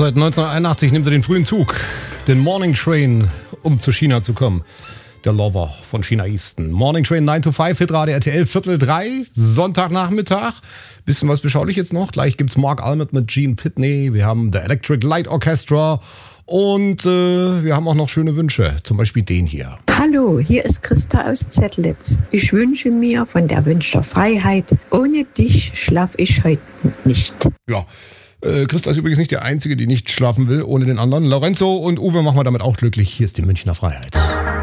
Seit 1981 nimmt er den frühen Zug, den Morning Train, um zu China zu kommen. Der Lover von China Eastern. Morning Train 9 to 5, Hitradio RTL, 2:45, Sonntagnachmittag. Bisschen was beschaulich jetzt noch. Gleich gibt's Mark Almond mit Gene Pitney. Wir haben The Electric Light Orchestra. Und wir haben auch noch schöne Wünsche. Zum Beispiel den hier. Hallo, hier ist Christa aus Zettlitz. Ich wünsche mir von der Wünsch der Freiheit, ohne dich schlaf ich heute nicht. Ja. Christa ist übrigens nicht der Einzige, die nicht schlafen will, ohne den anderen. Lorenzo und Uwe machen wir damit auch glücklich. Hier ist die Münchner Freiheit.